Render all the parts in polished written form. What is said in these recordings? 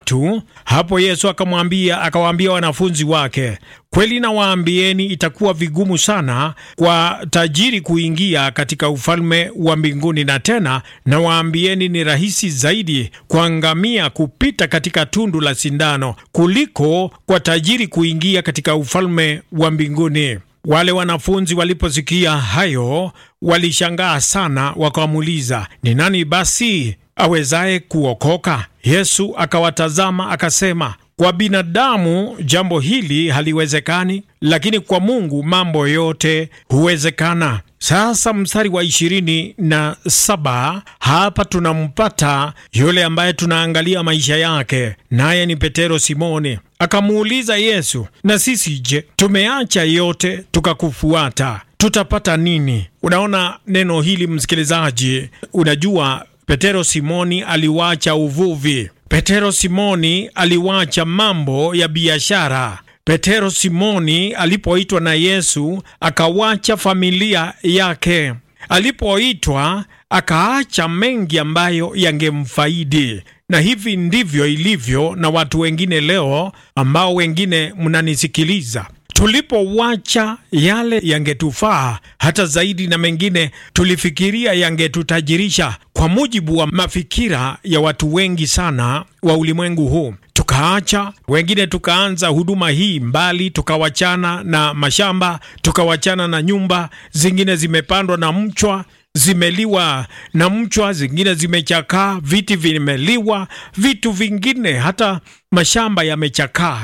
3, hapo Yesu akawaambia wanafunzi wake, kweli nawaambieni itakuwa vigumu sana kwa tajiri kuingia katika ufalme wa mbinguni, na tena nawaambieni ni rahisi zaidi kwa ngamia kupita katika tundu la sindano kuliko kwa tajiri kuingia katika ufalme wa mbinguni. Wale wanafunzi waliposikia hayo walishangaa sana, wakamuuliza, ni nani basi awezaye kuokoka? Yesu akawatazama akasema, kwa binadamu jambo hili haliwezekani, lakini kwa Mungu mambo yote huwezekana. Sasa mstari wa 27 hapa tunampata yule ambaye tunaangalia maisha yake, naye ni Petero Simoni. Akamuuliza Yesu, na sisi je, tumeacha yote tukakufuata, tutapata nini? Unaona neno hili msikilizaji, unajua Petero Simoni aliwacha uvuvi. Petero Simoni aliwacha mambo ya biashara. Petero Simoni alipoitwa na Yesu akawacha familia yake. Alipoitwa akaacha mengi ambayo yangemfaidi. Na hivi ndivyo ilivyo na watu wengine leo ambao wengine mnanisikiliza. Tulipowacha yale yangetufaa hata zaidi na mengine tulifikiria yangetutajirisha kwa mujibu wa mafikira ya watu wengi sana wa ulimwengu huu. Tukaacha, wengine tukaanza huduma hii mbali, tukawachana na mashamba, tukawachana na nyumba, zingine zimepandwa na mchwa, zimeliwa na mchwa, zingine zimechakaa, viti vimeliwa, vitu vingine hata mashamba yamechakaa.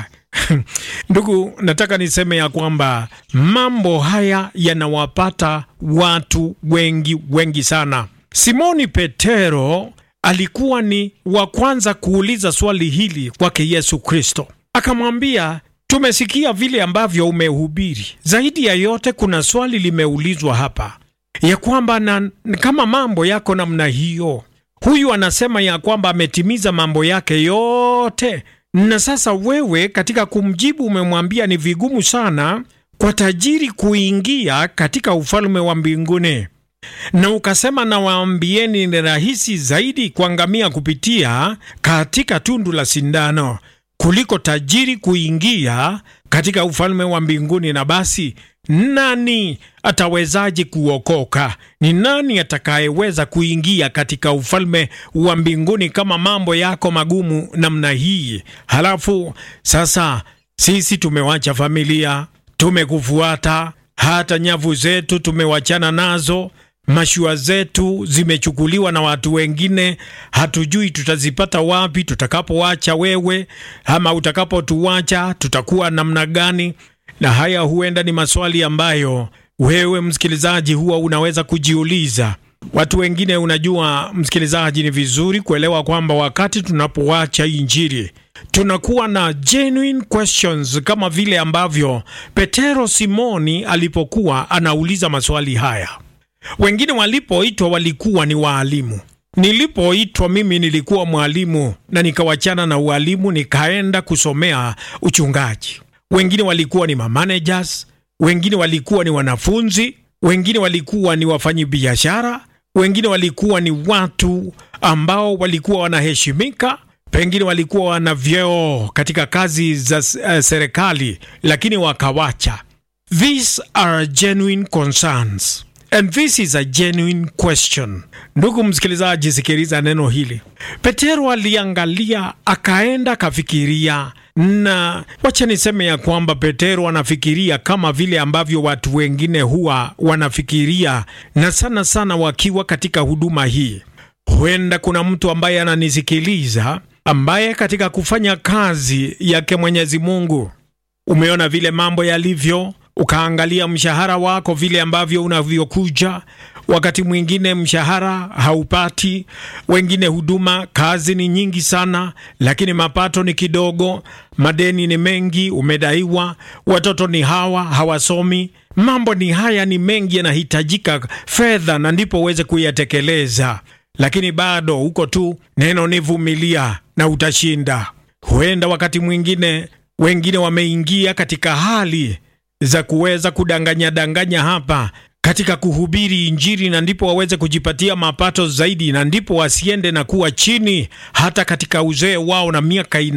Ndugu, nataka niseme ya kwamba mambo haya yanawapata watu wengi sana. Simoni Petero alikuwa ni wa kwanza kuuliza swali hili kwake Yesu Kristo. Akamwambia, tumesikia vile ambavyo umehubiri. Zaidi ya yote kuna swali limeulizwa hapa ya kwamba kama mambo yako namna hiyo, huyu anasema ya kwamba ametimiza mambo yake yote, na sasa wewe katika kumjibu umemwambia ni vigumu sana kwa tajiri kuingia katika ufalme wa mbinguni, na ukasema nawaambieni ni rahisi zaidi kwa ngamia kupitia katika tundu la sindano kuliko tajiri kuingia katika ufalme wa mbinguni. Na basi nani atawezaje kuokoka? Ni nani atakayeweza kuingia katika ufalme wa mbinguni kama mambo yako magumu namna hii? Halafu sasa sisi tumewacha familia, tumekufuata, hata nyavu zetu tumewachana nazo, mashua zetu zimechukuliwa na watu wengine, hatujui tutazipata wapi tutakapoacha wewe, ama utakapotuacha tutakuwa namna gani? Na haya huenda ni maswali ambayo wewe msikilizaji huwa unaweza kujiuliza. Watu wengine, unajua msikilizaji, ni vizuri kuelewa kwamba wakati tunapoacha Injili tunakuwa na genuine questions, kama vile ambavyo Petero Simoni alipokuwa anauliza maswali haya. Wengine walipoitwa walikuwa ni waalimu. Nilipoitwa mimi nilikuwa mwalimu na nikawachana na ualimu nikaenda kusomea uchungaji. Wengine walikuwa ni managers, wengine walikuwa ni wanafunzi, wengine walikuwa ni wafanyabiashara, wengine walikuwa ni watu ambao walikuwa wanaheshimika, pengine walikuwa wana vyeo katika kazi za serikali, lakini wakawacha. These are genuine concerns. And this is a genuine question. Ndugu msikilizaji, sikiliza neno hili. Petero aliangalia, akaenda kafikiria, na wacha niseme ya kwamba Petero anafikiria kama vile ambavyo watu wengine huwa wanafikiria, na sana sana wakiwa katika huduma hii. Huenda kuna mtu ambaye ananisikiliza ambaye katika kufanya kazi yake Mwenyezi Mungu umeona vile mambo yalivyo, ukaangalia mshahara wako vile ambavyo unavyokuja. Wakati mwingine mshahara haupati, wengine huduma kazi ni nyingi sana lakini mapato ni kidogo, madeni ni mengi, umedaiwa, watoto ni hawa hawasomi, mambo ni haya ni mengi, yanahitajika fedha na ndipo uweze kuyatekeleza, lakini bado uko tu. Neno ni vumilia na utashinda. Huenda wakati mwingine wengine wameingia katika hali za kuweza kudanganya hapa katika kuhubiri Injili, na ndipo waweze kujipatia mapato zaidi, na ndipo wasiende na kuwa chini hata katika uzee wao na miaka